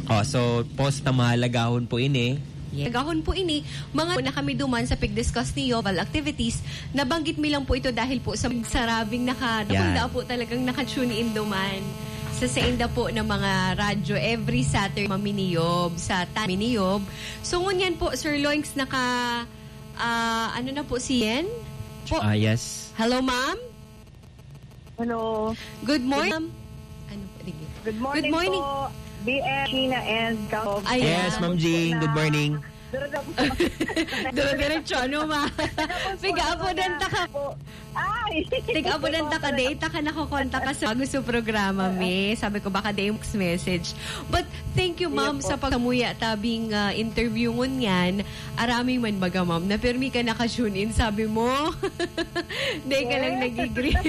So post na mahalagahon po ini. Yeah. Gahon po ini, mga na kami duman sa pig-discuss niyo, activities, nabanggit mi lang po ito dahil po sa sarabing nakunda po talagang naka-tune in duman sa inda po ng mga radyo every Saturday maminiyob sa Taminiyob. So ngunyan po, Sir Loinks, ano na po si Yen? Yes. Hello, ma'am? Hello. Good morning. Good morning po. BM, Sheena, and Gao. Yes, Ma'am Jing. Good morning. Diretso, ano ma? Piga-apo ng taka. Piga-apo ng taka day, taka nakukonta ka sa gusto programa, me. Sabi ko, baka day message. But thank you, ma'am, sa pagkamuya tabing interview ngun yan. Araming man baga, ma'am, na permi ka naka-tune in, sabi mo. Day ka lang nag-agree.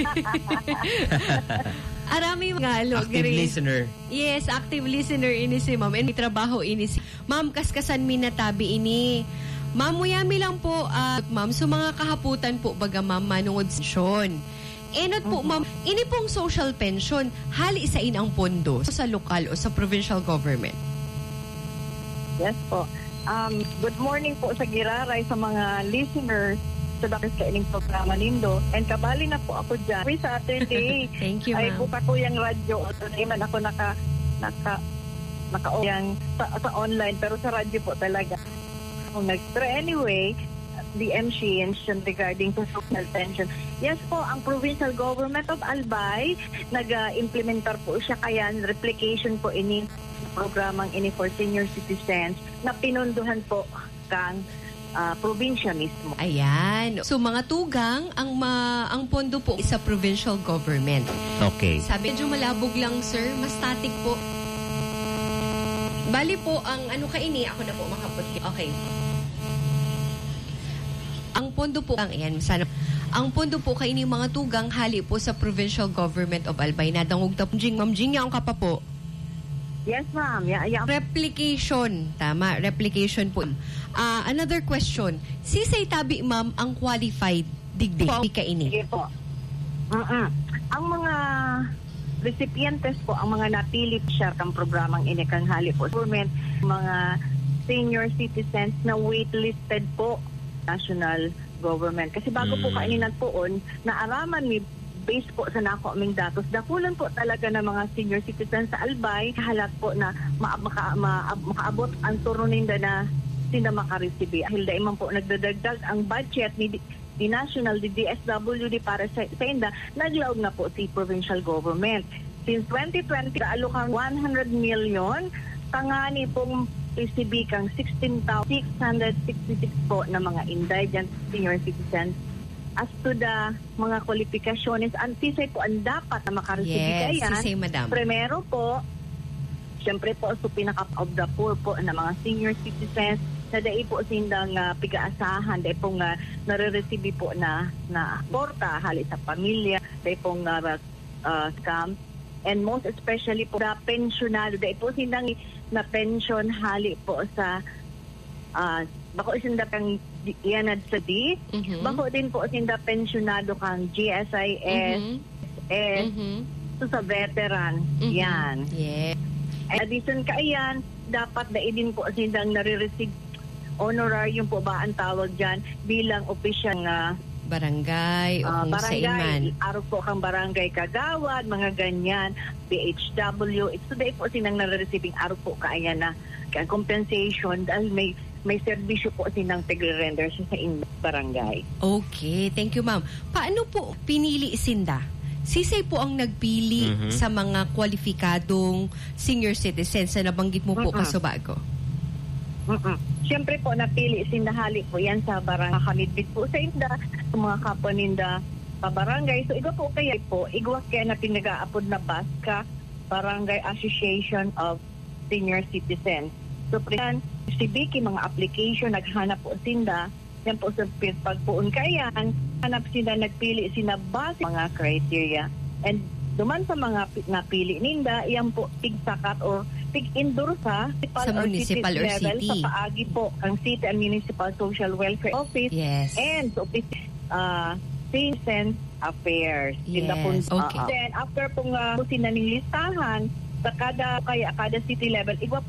Arami mga active listener. Yes, active listener ini si ma'am. And may trabaho ini si ma'am. Kaskasan minatabi ini. Ma'am, muyami lang po. Ma'am, so mga kahaputan po baga ma'am manungod pension. Enot po ma'am, ini pong social pension, hali isain ang pondo sa lokal o sa provincial government. Yes po. Good morning po sa Giraray sa mga listeners sa dapat kaining programa nindo. And kabali na po ako dyan. Every Saturday, thank you, ay buka ko yung radyo. Doon man ako naka sa online, pero sa radyo po talaga. Pero anyway, the MC regarding to social pension. Yes po, ang provincial government of Albay, nag-implementar po siya kaya replication po ini programang ini for senior citizens na pinunduhan po kang probinsya mismo. Ayan. So mga tugang, ang pondo po sa provincial government. Okay. Sabi, medyo malabog lang, sir. Mas static po. Bali po, ang ano kaini, ako na po makapot. Okay. Ang pondo po, ang pondo po kaini mga tugang, hali po sa provincial government of Albay. Nadangog tapjing, Ma'am Jing, yaong ka pa po. Yes, ma'am. Yeah. Replication. Tama, replication po. Another question. Sisay tabi, ma'am, ang qualified digdig ka ini? Sige po. Ang mga recipientes po, ang mga napili siya kang programang inikanghali po. Government, mga senior citizens na waitlisted po national government. Kasi bago po kaininan poon, naaraman mi based po sa nako aming datos, dakulan po talaga ng mga senior citizens sa Albay, halat po na makaabot ang turno ninda na sila makaresibi. Dahil daiman po nagdadagdag ang budget ni National, di DSWD para sa inda, naglaog na po si provincial government. Since 2020, alokang 100 million, tangani pong resibi kang 16,666 po na mga indigent senior citizens. As to the mga kwalifikasyones, antisay po ang dapat na makaresibig yes, sisay, madam. Primero po, siyempre po, so pinaka of the poor po na mga senior citizens na dahil po sindang pigaasahan, dahil pong nare-resibi po na porta, hali sa pamilya, dahil pong scam. And most especially po, na pensionado, dahil po sindang na pension, hali po sa bako isinda kang yanad sa D. Bako din po isinda pensionado kang GSIS, so sa veteran. Yan. Yeah. Addition ka yan, dapat din po isindang nare-receive honorarium po ba ang tawag dyan bilang opisyal nga barangay o kung sa iman. Araw po kang barangay kagawad, mga ganyan, PHW. So dahil po sinang nare-receiving araw po kaya na compensation dahil may serbisyo po sinang tigre-render sa barangay. Okay, thank you ma'am. Paano po pinili sinda? Sisay po ang nagpili sa mga kwalifikadong senior citizens na nabanggit mo po kasubago? Siyempre po, napili sinahali po yan sa barangay. Kamidbit po sa inda, sa mga kapwa ninda sa barangay. So, iba po kaya po, igwa kaya na pinag-aapod na BASCA, Barangay Association of Senior Citizens. So, si Vicky, mga application, naghanap po sinda, yan po sa pagpuon kayan, hanap sila, nagpili sila base mga criteria. And duman sa mga napili ninda, yan po tig-sakat or tig-indoor sa municipal or level, city. Sa paagi po, ang City and Municipal Social Welfare Office and sa Office Citizen Affairs. Yes. Okay. Then, after pong sinanilistahan, sa kada city level, igwa po